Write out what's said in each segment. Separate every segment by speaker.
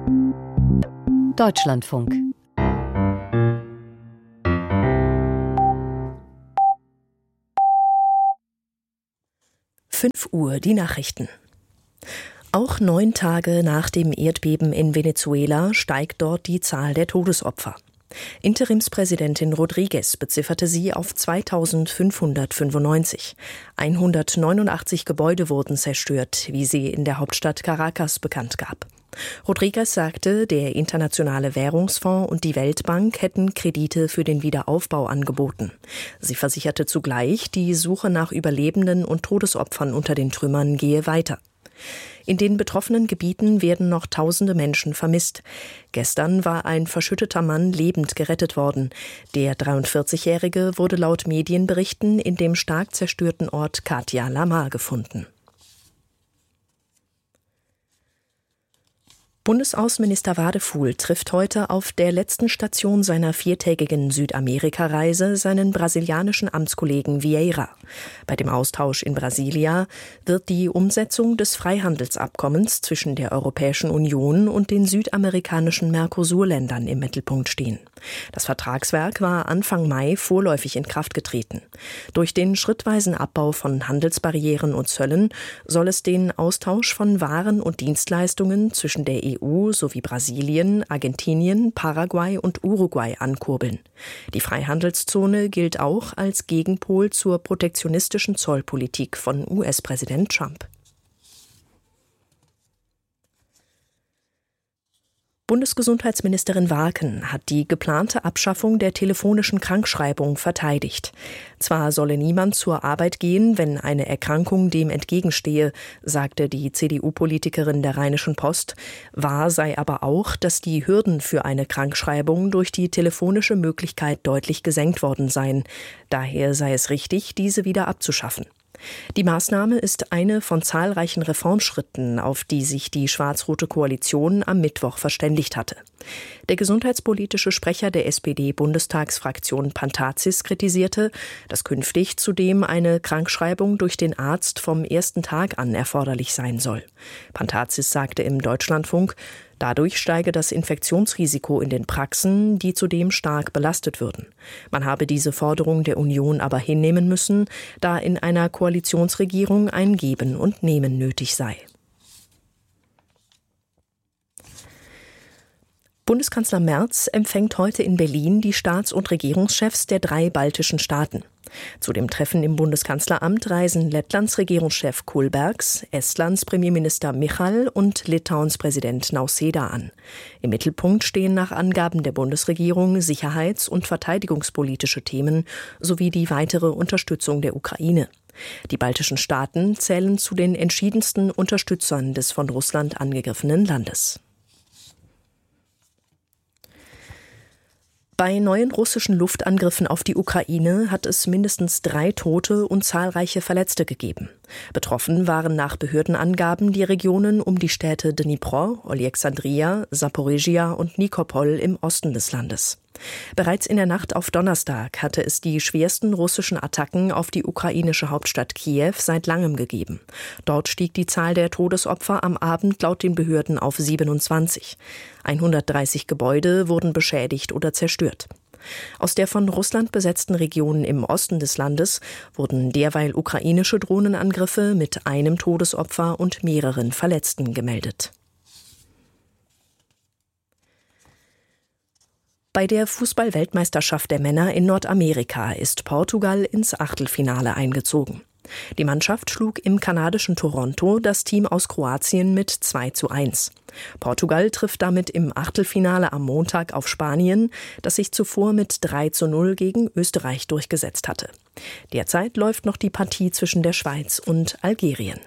Speaker 1: Deutschlandfunk.
Speaker 2: Uhr, die Nachrichten. Auch 9 Tage nach dem Erdbeben in Venezuela steigt dort die Zahl der Todesopfer. Interimspräsidentin Rodríguez bezifferte sie auf 2595. 189 Gebäude wurden zerstört, wie sie in der Hauptstadt Caracas bekannt gab. Rodríguez sagte, der Internationale Währungsfonds und die Weltbank hätten Kredite für den Wiederaufbau angeboten. Sie versicherte zugleich, die Suche nach Überlebenden und Todesopfern unter den Trümmern gehe weiter. In den betroffenen Gebieten werden noch tausende Menschen vermisst. Gestern war ein verschütteter Mann lebend gerettet worden. Der 43-Jährige wurde laut Medienberichten in dem stark zerstörten Ort Katia Lamar gefunden. Bundesaußenminister Wadefuhl trifft heute auf der letzten Station seiner 4-tägigen Südamerika-Reise seinen brasilianischen Amtskollegen Vieira. Bei dem Austausch in Brasilia wird die Umsetzung des Freihandelsabkommens zwischen der Europäischen Union und den südamerikanischen Mercosur-Ländern im Mittelpunkt stehen. Das Vertragswerk war Anfang Mai vorläufig in Kraft getreten. Durch den schrittweisen Abbau von Handelsbarrieren und Zöllen soll es den Austausch von Waren und Dienstleistungen zwischen der EU sowie Brasilien, Argentinien, Paraguay und Uruguay ankurbeln. Die Freihandelszone gilt auch als Gegenpol zur protektionistischen Zollpolitik von US-Präsident Trump. Bundesgesundheitsministerin Warken hat die geplante Abschaffung der telefonischen Krankschreibung verteidigt. Zwar solle niemand zur Arbeit gehen, wenn eine Erkrankung dem entgegenstehe, sagte die CDU-Politikerin der Rheinischen Post. Wahr sei aber auch, dass die Hürden für eine Krankschreibung durch die telefonische Möglichkeit deutlich gesenkt worden seien. Daher sei es richtig, diese wieder abzuschaffen. Die Maßnahme ist eine von zahlreichen Reformschritten, auf die sich die schwarz-rote Koalition am Mittwoch verständigt hatte. Der gesundheitspolitische Sprecher der SPD-Bundestagsfraktion Pantazis kritisierte, dass künftig zudem eine Krankschreibung durch den Arzt vom ersten Tag an erforderlich sein soll. Pantazis sagte im Deutschlandfunk, dadurch steige das Infektionsrisiko in den Praxen, die zudem stark belastet würden. Man habe diese Forderung der Union aber hinnehmen müssen, da in einer Koalitionsregierung ein Geben und Nehmen nötig sei. Bundeskanzler Merz empfängt heute in Berlin die Staats- und Regierungschefs der 3 baltischen Staaten. Zu dem Treffen im Bundeskanzleramt reisen Lettlands Regierungschef Kulbergs, Estlands Premierminister Michal und Litauens Präsident Nausėda an. Im Mittelpunkt stehen nach Angaben der Bundesregierung sicherheits- und verteidigungspolitische Themen sowie die weitere Unterstützung der Ukraine. Die baltischen Staaten zählen zu den entschiedensten Unterstützern des von Russland angegriffenen Landes. Bei neuen russischen Luftangriffen auf die Ukraine hat es mindestens 3 Tote und zahlreiche Verletzte gegeben. Betroffen waren nach Behördenangaben die Regionen um die Städte Dnipro, Oleksandria, Saporizhia und Nikopol im Osten des Landes. Bereits in der Nacht auf Donnerstag hatte es die schwersten russischen Attacken auf die ukrainische Hauptstadt Kiew seit langem gegeben. Dort stieg die Zahl der Todesopfer am Abend laut den Behörden auf 27. 130 Gebäude wurden beschädigt oder zerstört. Aus der von Russland besetzten Region im Osten des Landes wurden derweil ukrainische Drohnenangriffe mit einem Todesopfer und mehreren Verletzten gemeldet. Bei der Fußball-Weltmeisterschaft der Männer in Nordamerika ist Portugal ins Achtelfinale eingezogen. Die Mannschaft schlug im kanadischen Toronto das Team aus Kroatien mit 2:1. Portugal trifft damit im Achtelfinale am Montag auf Spanien, das sich zuvor mit 3:0 gegen Österreich durchgesetzt hatte. Derzeit läuft noch die Partie zwischen der Schweiz und Algerien.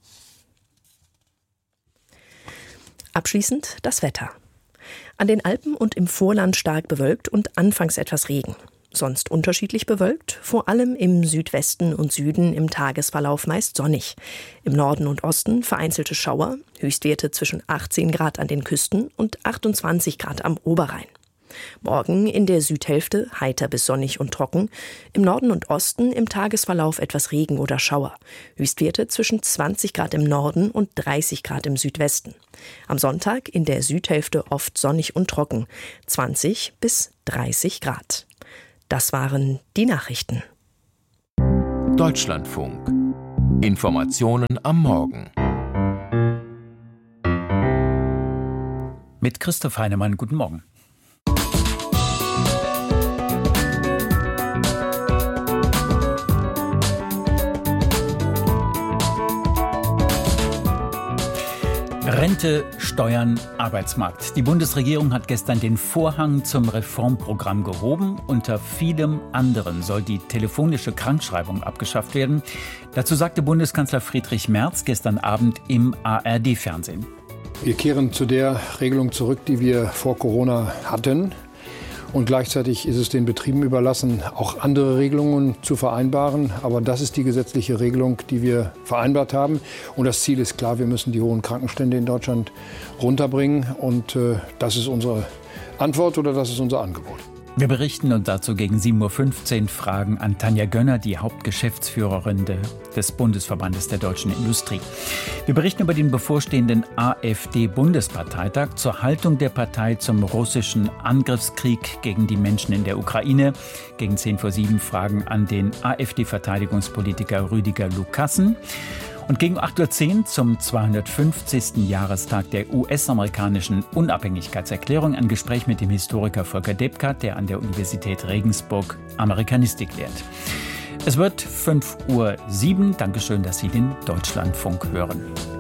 Speaker 2: Abschließend das Wetter. An den Alpen und im Vorland stark bewölkt und anfangs etwas Regen. Sonst unterschiedlich bewölkt, vor allem im Südwesten und Süden im Tagesverlauf meist sonnig. Im Norden und Osten vereinzelte Schauer, Höchstwerte zwischen 18 Grad an den Küsten und 28 Grad am Oberrhein. Morgen in der Südhälfte heiter bis sonnig und trocken. Im Norden und Osten im Tagesverlauf etwas Regen oder Schauer. Höchstwerte zwischen 20 Grad im Norden und 30 Grad im Südwesten. Am Sonntag in der Südhälfte oft sonnig und trocken. 20 bis 30 Grad. Das waren die Nachrichten.
Speaker 1: Deutschlandfunk. Informationen am Morgen.
Speaker 3: Mit Christoph Heinemann, guten Morgen. Rente, Steuern, Arbeitsmarkt. Die Bundesregierung hat gestern den Vorhang zum Reformprogramm gehoben. Unter vielem anderen soll die telefonische Krankschreibung abgeschafft werden. Dazu sagte Bundeskanzler Friedrich Merz gestern Abend im ARD-Fernsehen.
Speaker 4: Wir kehren zu der Regelung zurück, die wir vor Corona hatten. Und gleichzeitig ist es den Betrieben überlassen, auch andere Regelungen zu vereinbaren. Aber das ist die gesetzliche Regelung, die wir vereinbart haben. Und das Ziel ist klar, wir müssen die hohen Krankenstände in Deutschland runterbringen. Und das ist unsere Antwort oder das ist unser Angebot.
Speaker 3: Wir berichten und dazu gegen 7.15 Uhr Fragen an Tanja Gönner, die Hauptgeschäftsführerin des Bundesverbandes der deutschen Industrie. Wir berichten über den bevorstehenden AfD-Bundesparteitag, zur Haltung der Partei zum russischen Angriffskrieg gegen die Menschen in der Ukraine. Gegen 6:50 Fragen an den AfD-Verteidigungspolitiker Rüdiger Lukassen. Und gegen 8:10 Uhr zum 250. Jahrestag der US-amerikanischen Unabhängigkeitserklärung ein Gespräch mit dem Historiker Volker Debkat, der an der Universität Regensburg Amerikanistik lehrt. Es wird 5:07 Uhr. Dankeschön, dass Sie den Deutschlandfunk hören.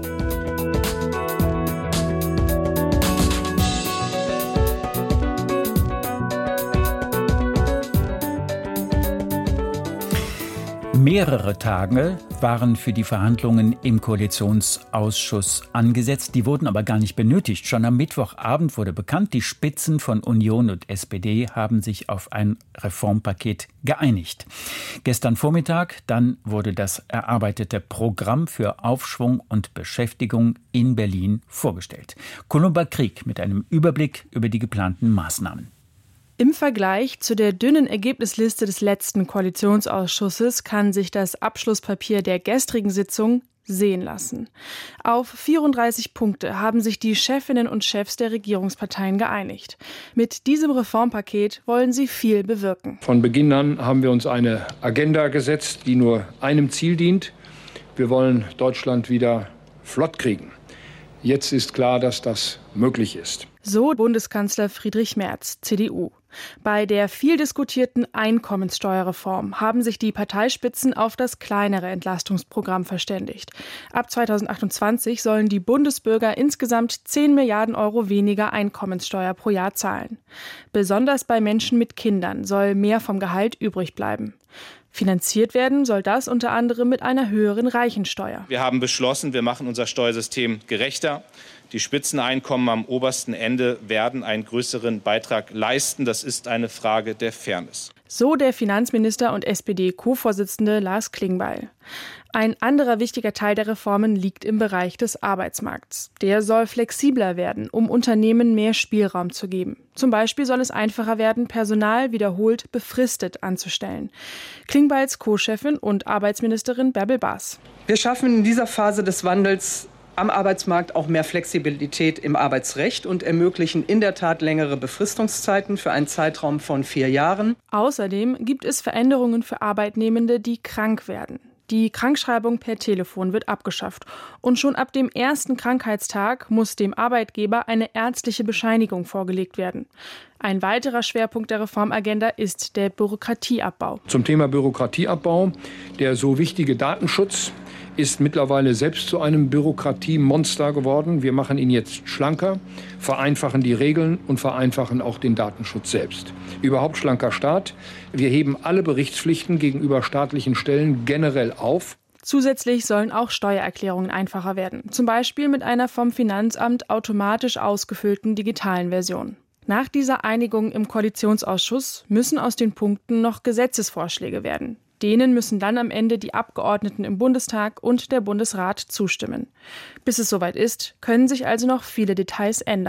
Speaker 3: Mehrere Tage waren für die Verhandlungen im Koalitionsausschuss angesetzt. Die wurden aber gar nicht benötigt. Schon am Mittwochabend wurde bekannt, die Spitzen von Union und SPD haben sich auf ein Reformpaket geeinigt. Gestern Vormittag dann wurde das erarbeitete Programm für Aufschwung und Beschäftigung in Berlin vorgestellt. Columba Krieg mit einem Überblick über die geplanten Maßnahmen.
Speaker 5: Im Vergleich zu der dünnen Ergebnisliste des letzten Koalitionsausschusses kann sich das Abschlusspapier der gestrigen Sitzung sehen lassen. Auf 34 Punkte haben sich die Chefinnen und Chefs der Regierungsparteien geeinigt. Mit diesem Reformpaket wollen sie viel bewirken.
Speaker 4: Von Beginn an haben wir uns eine Agenda gesetzt, die nur einem Ziel dient. Wir wollen Deutschland wieder flott kriegen. Jetzt ist klar, dass das möglich ist.
Speaker 5: So Bundeskanzler Friedrich Merz, CDU. Bei der viel diskutierten Einkommenssteuerreform haben sich die Parteispitzen auf das kleinere Entlastungsprogramm verständigt. Ab 2028 sollen die Bundesbürger insgesamt 10 Milliarden Euro weniger Einkommenssteuer pro Jahr zahlen. Besonders bei Menschen mit Kindern soll mehr vom Gehalt übrig bleiben. Finanziert werden soll das unter anderem mit einer höheren Reichensteuer.
Speaker 6: Wir haben beschlossen, wir machen unser Steuersystem gerechter. Die Spitzeneinkommen am obersten Ende werden einen größeren Beitrag leisten. Das ist eine Frage der Fairness.
Speaker 5: So der Finanzminister und SPD-Co-Vorsitzende Lars Klingbeil. Ein anderer wichtiger Teil der Reformen liegt im Bereich des Arbeitsmarkts. Der soll flexibler werden, um Unternehmen mehr Spielraum zu geben. Zum Beispiel soll es einfacher werden, Personal wiederholt befristet anzustellen. Klingbeils Co-Chefin und Arbeitsministerin Bärbel Baas.
Speaker 7: Wir schaffen in dieser Phase des Wandels am Arbeitsmarkt auch mehr Flexibilität im Arbeitsrecht und ermöglichen in der Tat längere Befristungszeiten für einen Zeitraum von 4 Jahren.
Speaker 5: Außerdem gibt es Veränderungen für Arbeitnehmende, die krank werden. Die Krankschreibung per Telefon wird abgeschafft. Und schon ab dem ersten Krankheitstag muss dem Arbeitgeber eine ärztliche Bescheinigung vorgelegt werden. Ein weiterer Schwerpunkt der Reformagenda ist der Bürokratieabbau.
Speaker 4: Zum Thema Bürokratieabbau, der so wichtige Datenschutz ist mittlerweile selbst zu einem Bürokratiemonster geworden. Wir machen ihn jetzt schlanker, vereinfachen die Regeln und vereinfachen auch den Datenschutz selbst. Überhaupt schlanker Staat. Wir heben alle Berichtspflichten gegenüber staatlichen Stellen generell auf.
Speaker 5: Zusätzlich sollen auch Steuererklärungen einfacher werden. Zum Beispiel mit einer vom Finanzamt automatisch ausgefüllten digitalen Version. Nach dieser Einigung im Koalitionsausschuss müssen aus den Punkten noch Gesetzesvorschläge werden. Denen müssen dann am Ende die Abgeordneten im Bundestag und der Bundesrat zustimmen. Bis es soweit ist, können sich also noch viele Details ändern.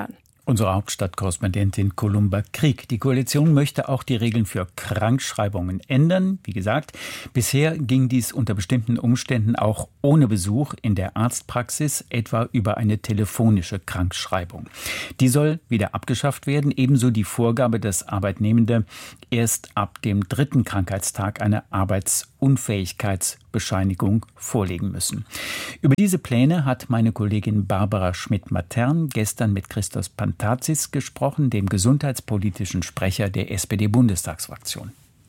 Speaker 3: Unsere Hauptstadtkorrespondentin Columba Krieg. Die Koalition möchte auch die Regeln für Krankschreibungen ändern. Wie gesagt, bisher ging dies unter bestimmten Umständen auch ohne Besuch in der Arztpraxis, etwa über eine telefonische Krankschreibung. Die soll wieder abgeschafft werden, ebenso die Vorgabe, dass Arbeitnehmende erst ab dem 3. Krankheitstag eine Arbeitsunfähigkeitsbescheinigung vorlegen müssen. Über diese Pläne hat meine Kollegin Barbara Schmidt-Matern gestern mit Christos Pantazis gesprochen, dem gesundheitspolitischen Sprecher der SPD-Bundestagsfraktion.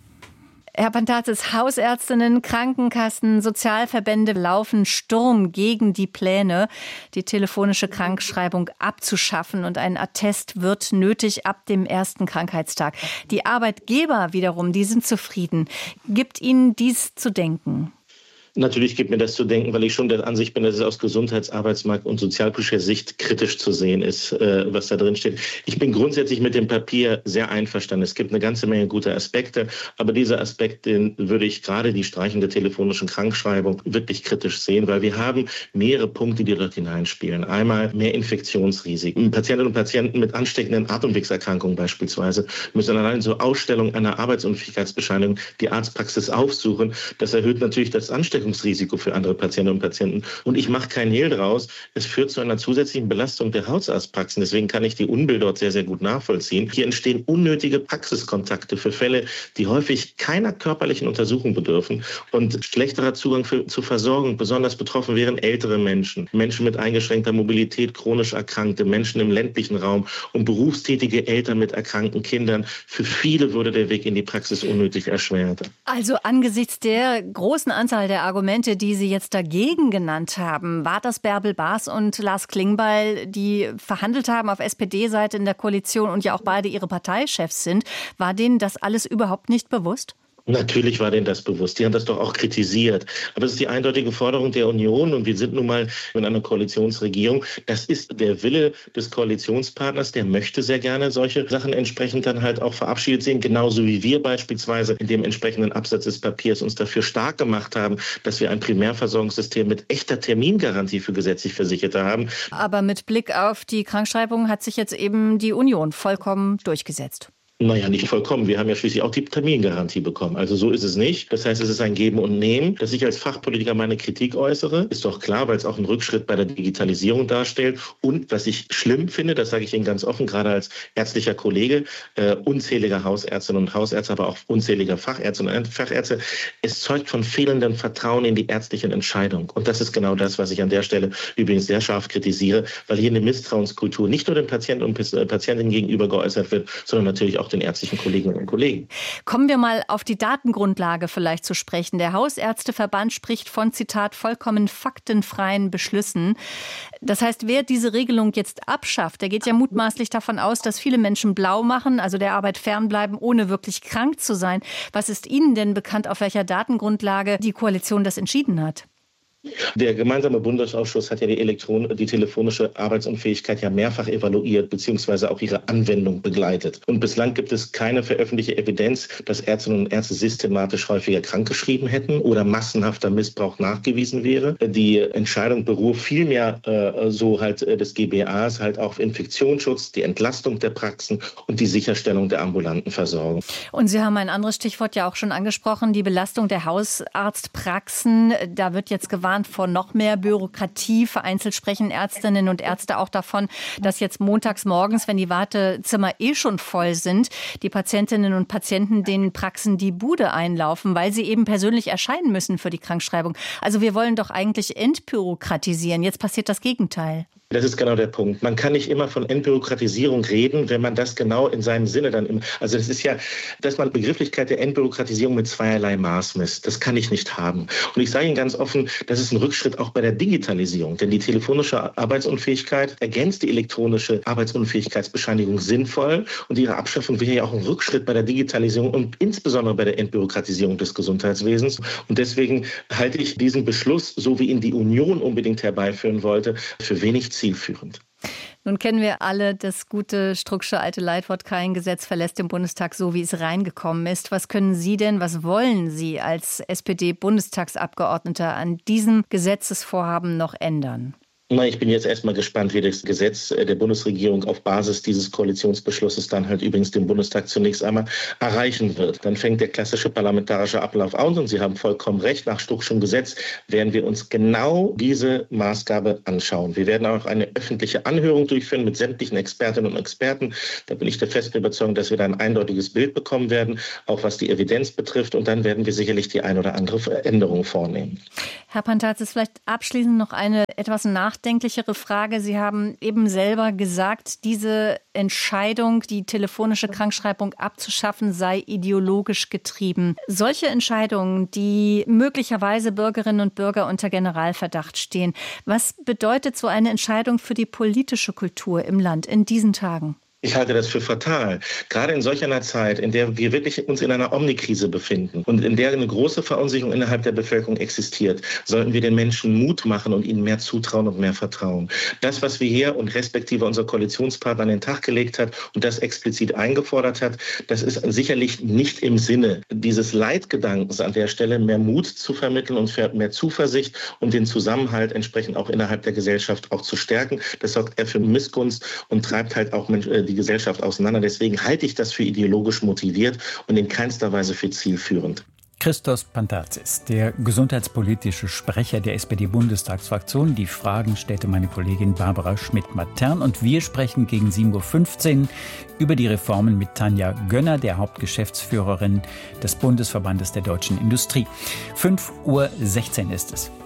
Speaker 8: Herr Pantazis, Hausärztinnen, Krankenkassen, Sozialverbände laufen Sturm gegen die Pläne, die telefonische Krankschreibung abzuschaffen. Und ein Attest wird nötig ab dem 1. Krankheitstag. Die Arbeitgeber wiederum, die sind zufrieden. Gibt Ihnen dies zu denken?
Speaker 9: Natürlich gibt mir das zu denken, weil ich schon der Ansicht bin, dass es aus Gesundheits-, Arbeitsmarkt- und sozialpolitischer Sicht kritisch zu sehen ist, was da drin steht. Ich bin grundsätzlich mit dem Papier sehr einverstanden. Es gibt eine ganze Menge guter Aspekte, aber dieser Aspekt, den würde ich gerade die Streichung der telefonischen Krankschreibung wirklich kritisch sehen, weil wir haben mehrere Punkte, die dort hineinspielen. Einmal mehr Infektionsrisiken. Patientinnen und Patienten mit ansteckenden Atemwegserkrankungen beispielsweise müssen allein zur Ausstellung einer Arbeitsunfähigkeitsbescheinigung die Arztpraxis aufsuchen. Das erhöht natürlich das Ansteckungsrisiko für andere Patientinnen und Patienten. Und ich mache keinen Hehl draus. Es führt zu einer zusätzlichen Belastung der Hausarztpraxen. Deswegen kann ich die Unbill dort sehr, sehr gut nachvollziehen. Hier entstehen unnötige Praxiskontakte für Fälle, die häufig keiner körperlichen Untersuchung bedürfen. Und schlechterer Zugang zur Versorgung. Besonders betroffen wären ältere Menschen, Menschen mit eingeschränkter Mobilität, chronisch Erkrankte, Menschen im ländlichen Raum und berufstätige Eltern mit erkrankten Kindern. Für viele würde der Weg in die Praxis unnötig erschwert.
Speaker 8: Also angesichts der großen Anzahl der Argumente, die Sie jetzt dagegen genannt haben, war das Bärbel Baas und Lars Klingbeil, die verhandelt haben auf SPD-Seite in der Koalition und ja auch beide ihre Parteichefs sind, war denen das alles überhaupt nicht bewusst?
Speaker 9: Natürlich war denen das bewusst. Die haben das doch auch kritisiert. Aber es ist die eindeutige Forderung der Union und wir sind nun mal in einer Koalitionsregierung. Das ist der Wille des Koalitionspartners. Der möchte sehr gerne solche Sachen entsprechend dann halt auch verabschiedet sehen. Genauso wie wir beispielsweise in dem entsprechenden Absatz des Papiers uns dafür stark gemacht haben, dass wir ein Primärversorgungssystem mit echter Termingarantie für gesetzlich Versicherte haben.
Speaker 8: Aber mit Blick auf die Krankschreibung hat sich jetzt eben die Union vollkommen durchgesetzt.
Speaker 9: Naja, nicht vollkommen. Wir haben ja schließlich auch die Termingarantie bekommen. Also so ist es nicht. Das heißt, es ist ein Geben und Nehmen. Dass ich als Fachpolitiker meine Kritik äußere, ist doch klar, weil es auch einen Rückschritt bei der Digitalisierung darstellt. Und was ich schlimm finde, das sage ich Ihnen ganz offen, gerade als ärztlicher Kollege, unzähliger Hausärztinnen und Hausärzte, aber auch unzähliger Fachärztinnen und Fachärzte, es zeugt von fehlendem Vertrauen in die ärztliche Entscheidung. Und das ist genau das, was ich an der Stelle übrigens sehr scharf kritisiere, weil hier eine Misstrauenskultur nicht nur den Patienten und Patientinnen gegenüber geäußert wird, sondern natürlich auch den ärztlichen Kolleginnen und Kollegen.
Speaker 8: Kommen wir mal auf die Datengrundlage vielleicht zu sprechen. Der Hausärzteverband spricht von, Zitat, vollkommen faktenfreien Beschlüssen. Das heißt, wer diese Regelung jetzt abschafft, der geht ja mutmaßlich davon aus, dass viele Menschen blau machen, also der Arbeit fernbleiben, ohne wirklich krank zu sein. Was ist Ihnen denn bekannt, auf welcher Datengrundlage die Koalition das entschieden hat?
Speaker 9: Der gemeinsame Bundesausschuss hat ja die telefonische Arbeitsunfähigkeit ja mehrfach evaluiert bzw. auch ihre Anwendung begleitet. Und bislang gibt es keine veröffentlichte Evidenz, dass Ärztinnen und Ärzte systematisch häufiger krankgeschrieben hätten oder massenhafter Missbrauch nachgewiesen wäre. Die Entscheidung beruhe vielmehr so halt des GBAs halt auf Infektionsschutz, die Entlastung der Praxen und die Sicherstellung der ambulanten Versorgung.
Speaker 8: Und Sie haben ein anderes Stichwort ja auch schon angesprochen, die Belastung der Hausarztpraxen. Da wird jetzt gewarnt vor noch mehr Bürokratie. Vereinzelt sprechen Ärztinnen und Ärzte auch davon, dass jetzt montags morgens, wenn die Wartezimmer schon voll sind, die Patientinnen und Patienten den Praxen die Bude einlaufen, weil sie eben persönlich erscheinen müssen für die Krankschreibung. Also wir wollen doch eigentlich entbürokratisieren. Jetzt passiert das Gegenteil.
Speaker 9: Das ist genau der Punkt. Man kann nicht immer von Entbürokratisierung reden, wenn man das genau in seinem Sinne dann also das ist ja, dass man Begrifflichkeit der Entbürokratisierung mit zweierlei Maß misst. Das kann ich nicht haben. Und ich sage Ihnen ganz offen, das ist ein Rückschritt auch bei der Digitalisierung. Denn die telefonische Arbeitsunfähigkeit ergänzt die elektronische Arbeitsunfähigkeitsbescheinigung sinnvoll. Und ihre Abschaffung wäre ja auch ein Rückschritt bei der Digitalisierung und insbesondere bei der Entbürokratisierung des Gesundheitswesens. Und deswegen halte ich diesen Beschluss, so wie ihn die Union unbedingt herbeiführen wollte, für wenig zielführend.
Speaker 8: Nun kennen wir alle das gute Strucksche alte Leitwort, kein Gesetz verlässt den Bundestag so, wie es reingekommen ist. Was können Sie denn, was wollen Sie als SPD-Bundestagsabgeordneter an diesem Gesetzesvorhaben noch ändern?
Speaker 9: Ich bin jetzt erstmal gespannt, wie das Gesetz der Bundesregierung auf Basis dieses Koalitionsbeschlusses dann halt übrigens den Bundestag zunächst einmal erreichen wird. Dann fängt der klassische parlamentarische Ablauf an und Sie haben vollkommen recht, nach Stuckschem Gesetz werden wir uns genau diese Maßgabe anschauen. Wir werden auch eine öffentliche Anhörung durchführen mit sämtlichen Expertinnen und Experten. Da bin ich der festen Überzeugung, dass wir da ein eindeutiges Bild bekommen werden, auch was die Evidenz betrifft. Und dann werden wir sicherlich die ein oder andere Veränderung vornehmen.
Speaker 8: Herr Pantazis, vielleicht abschließend noch eine etwas nachdenklichere Frage. Sie haben eben selber gesagt, diese Entscheidung, die telefonische Krankschreibung abzuschaffen, sei ideologisch getrieben. Solche Entscheidungen, die möglicherweise Bürgerinnen und Bürger unter Generalverdacht stehen, was bedeutet so eine Entscheidung für die politische Kultur im Land in diesen Tagen?
Speaker 9: Ich halte das für fatal. Gerade in solch einer Zeit, in der wir wirklich uns in einer Omnikrise befinden und in der eine große Verunsicherung innerhalb der Bevölkerung existiert, sollten wir den Menschen Mut machen und ihnen mehr zutrauen und mehr vertrauen. Das, was wir hier und respektive unser Koalitionspartner an den Tag gelegt hat und das explizit eingefordert hat, das ist sicherlich nicht im Sinne dieses Leitgedankens an der Stelle, mehr Mut zu vermitteln und mehr Zuversicht und den Zusammenhalt entsprechend auch innerhalb der Gesellschaft auch zu stärken. Das sorgt eher für Missgunst und treibt halt auch die Gesellschaft auseinander. Deswegen halte ich das für ideologisch motiviert und in keinster Weise für zielführend.
Speaker 3: Christos Pantazis, der gesundheitspolitische Sprecher der SPD-Bundestagsfraktion. Die Fragen stellte meine Kollegin Barbara Schmidt-Matern und wir sprechen gegen 7.15 Uhr über die Reformen mit Tanja Gönner, der Hauptgeschäftsführerin des Bundesverbandes der deutschen Industrie. 5.16 Uhr ist es.